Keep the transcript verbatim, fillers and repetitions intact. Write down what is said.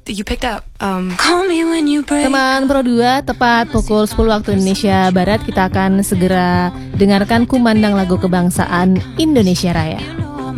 that you picked up. Um, Teman Pro dua, tepat pukul sepuluh waktu Indonesia Barat, kita akan segera dengarkan kumandang lagu kebangsaan Indonesia Raya.